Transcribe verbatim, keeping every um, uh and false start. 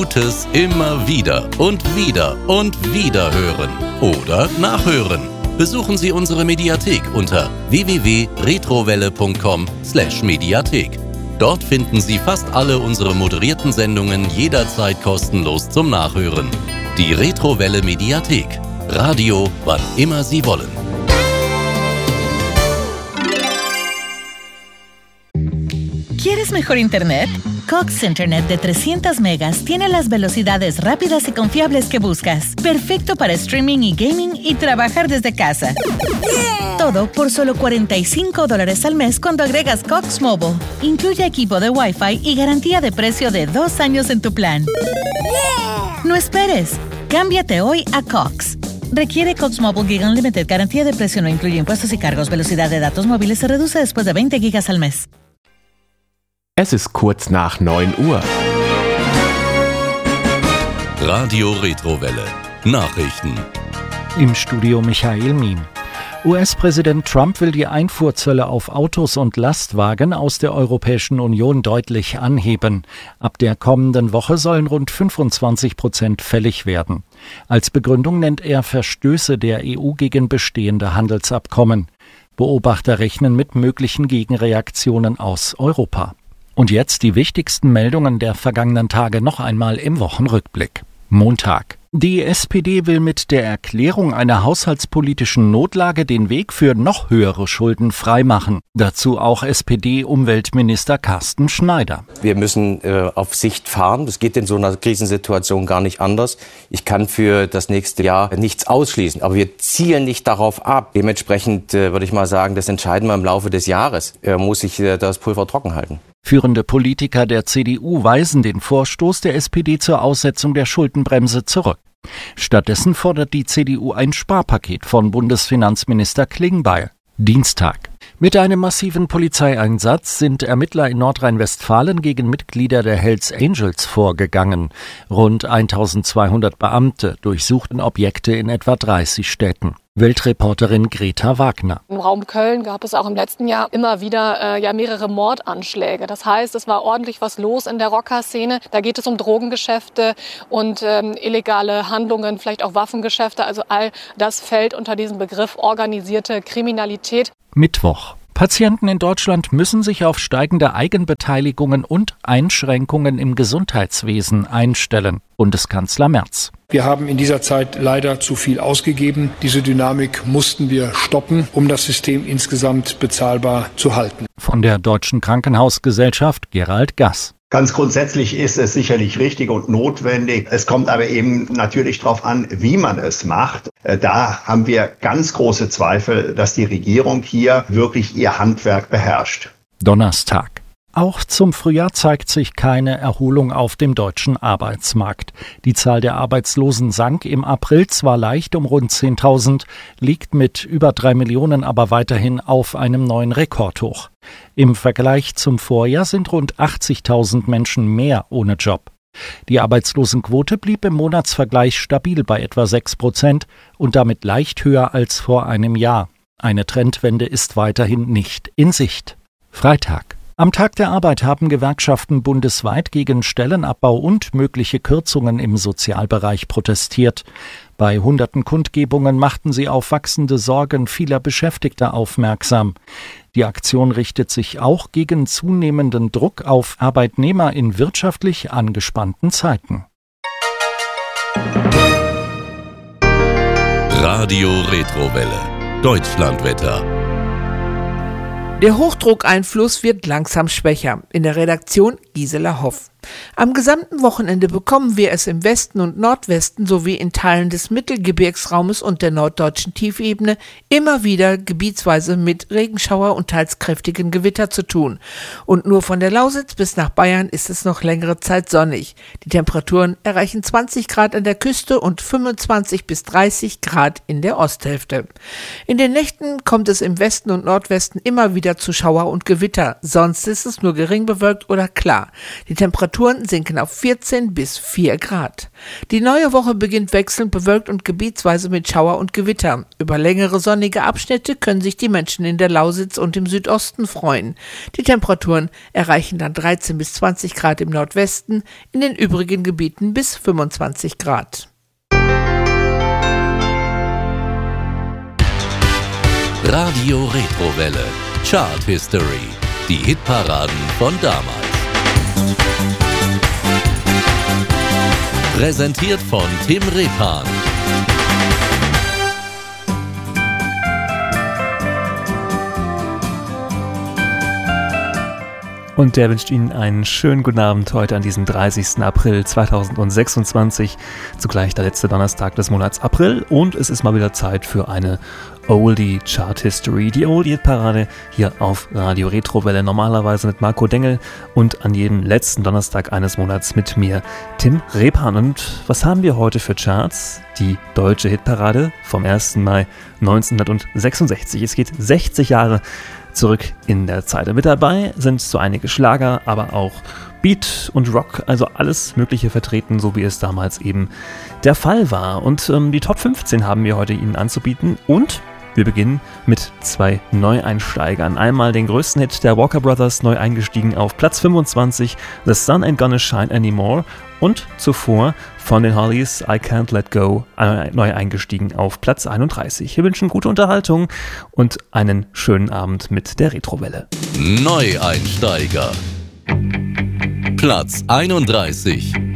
Gutes immer wieder und wieder und wieder hören oder nachhören. Besuchen Sie unsere Mediathek unter w w w punkt retrowelle punkt com slash Mediathek. Dort finden Sie fast alle unsere moderierten Sendungen jederzeit kostenlos zum Nachhören. Die Retrowelle Mediathek. Radio, wann immer Sie wollen. ¿Quieres mejor internet? Cox Internet de trescientos megas tiene las velocidades rápidas y confiables que buscas. Perfecto para streaming y gaming y trabajar desde casa. Yeah. Todo por solo cuarenta y cinco dólares al mes cuando agregas Cox Mobile. Incluye equipo de Wi-Fi y garantía de precio de dos años en tu plan. Yeah. No esperes. Cámbiate hoy a Cox. Requiere Cox Mobile Gig Unlimited. Garantía de precio no incluye impuestos y cargos. Velocidad de datos móviles se reduce después de veinte gigas al mes. Es ist kurz nach neun Uhr. Radio Retrowelle. Nachrichten. Im Studio Michael Miem. U S-Präsident Trump will die Einfuhrzölle auf Autos und Lastwagen aus der Europäischen Union deutlich anheben. Ab der kommenden Woche sollen rund fünfundzwanzig Prozent fällig werden. Als Begründung nennt er Verstöße der E U gegen bestehende Handelsabkommen. Beobachter rechnen mit möglichen Gegenreaktionen aus Europa. Und jetzt die wichtigsten Meldungen der vergangenen Tage noch einmal im Wochenrückblick. Montag. Die S P D will mit der Erklärung einer haushaltspolitischen Notlage den Weg für noch höhere Schulden freimachen. Dazu auch S P D-Umweltminister Carsten Schneider. Wir müssen äh, auf Sicht fahren. Das geht in so einer Krisensituation gar nicht anders. Ich kann für das nächste Jahr nichts ausschließen. Aber wir zielen nicht darauf ab. Dementsprechend äh, würde ich mal sagen, das entscheiden wir im Laufe des Jahres. Äh, muss sich äh, das Pulver trocken halten. Führende Politiker der C D U weisen den Vorstoß der S P D zur Aussetzung der Schuldenbremse zurück. Stattdessen fordert die C D U ein Sparpaket von Bundesfinanzminister Klingbeil. Dienstag. Mit einem massiven Polizeieinsatz sind Ermittler in Nordrhein-Westfalen gegen Mitglieder der Hells Angels vorgegangen. Rund eintausendzweihundert Beamte durchsuchten Objekte in etwa dreißig Städten. Weltreporterin Greta Wagner. Im Raum Köln gab es auch im letzten Jahr immer wieder äh, ja mehrere Mordanschläge. Das heißt, es war ordentlich was los in der Rocker-Szene. Da geht es um Drogengeschäfte und ähm, illegale Handlungen, vielleicht auch Waffengeschäfte. Also all das fällt unter diesen Begriff organisierte Kriminalität. Mittwoch. Patienten in Deutschland müssen sich auf steigende Eigenbeteiligungen und Einschränkungen im Gesundheitswesen einstellen. Bundeskanzler Merz. Wir haben in dieser Zeit leider zu viel ausgegeben. Diese Dynamik mussten wir stoppen, um das System insgesamt bezahlbar zu halten. Von der Deutschen Krankenhausgesellschaft Gerald Gass. Ganz grundsätzlich ist es sicherlich richtig und notwendig. Es kommt aber eben natürlich darauf an, wie man es macht. Da haben wir ganz große Zweifel, dass die Regierung hier wirklich ihr Handwerk beherrscht. Donnerstag. Auch zum Frühjahr zeigt sich keine Erholung auf dem deutschen Arbeitsmarkt. Die Zahl der Arbeitslosen sank im April zwar leicht um rund zehntausend, liegt mit über drei Millionen aber weiterhin auf einem neuen Rekordhoch. Im Vergleich zum Vorjahr sind rund achtzigtausend Menschen mehr ohne Job. Die Arbeitslosenquote blieb im Monatsvergleich stabil bei etwa sechs Prozent und damit leicht höher als vor einem Jahr. Eine Trendwende ist weiterhin nicht in Sicht. Freitag. Am Tag der Arbeit haben Gewerkschaften bundesweit gegen Stellenabbau und mögliche Kürzungen im Sozialbereich protestiert. Bei hunderten Kundgebungen machten sie auf wachsende Sorgen vieler Beschäftigter aufmerksam. Die Aktion richtet sich auch gegen zunehmenden Druck auf Arbeitnehmer in wirtschaftlich angespannten Zeiten. Radio Retrowelle. Deutschlandwetter. Der Hochdruckeinfluss wird langsam schwächer. In der Redaktion Gisela Hoff. Am gesamten Wochenende bekommen wir es im Westen und Nordwesten sowie in Teilen des Mittelgebirgsraumes und der norddeutschen Tiefebene immer wieder gebietsweise mit Regenschauer und teils kräftigen Gewitter zu tun. Und nur von der Lausitz bis nach Bayern ist es noch längere Zeit sonnig. Die Temperaturen erreichen zwanzig Grad an der Küste und fünfundzwanzig bis dreißig Grad in der Osthälfte. In den Nächten kommt es im Westen und Nordwesten immer wieder zu Schauer und Gewitter. Sonst ist es nur gering bewölkt oder klar. Die Temperaturen Temperaturen sinken auf vierzehn bis vier Grad. Die neue Woche beginnt wechselnd bewölkt und gebietsweise mit Schauer und Gewitter. Über längere sonnige Abschnitte können sich die Menschen in der Lausitz und im Südosten freuen. Die Temperaturen erreichen dann dreizehn bis zwanzig Grad im Nordwesten, in den übrigen Gebieten bis fünfundzwanzig Grad. Radio Retrowelle. Chart History. Die Hitparaden von damals. Präsentiert von Tim Repan. Und der wünscht Ihnen einen schönen guten Abend heute an diesem dreißigsten April zweitausendsechsundzwanzig. Zugleich der letzte Donnerstag des Monats April und es ist mal wieder Zeit für eine Oldie Chart History, die Oldie-Parade hier auf Radio Retrowelle, normalerweise mit Marco Dengel und an jedem letzten Donnerstag eines Monats mit mir, Tim Repan. Und was haben wir heute für Charts? Die deutsche Hitparade vom ersten Mai neunzehnhundertsechsundsechzig. Es geht sechzig Jahre zurück in der Zeit. Mit dabei sind so einige Schlager, aber auch Beat und Rock, also alles Mögliche vertreten, so wie es damals eben der Fall war. Und ähm, die Top fünfzehn haben wir heute Ihnen anzubieten und wir beginnen mit zwei Neueinsteigern. Einmal den größten Hit der Walker Brothers, neu eingestiegen auf Platz fünfundzwanzig, The Sun Ain't Gonna Shine Anymore. Und zuvor von den Hollies, I Can't Let Go, neu eingestiegen auf Platz einunddreißig. Wir wünschen gute Unterhaltung und einen schönen Abend mit der Retrowelle. Neueinsteiger. Platz einunddreißig.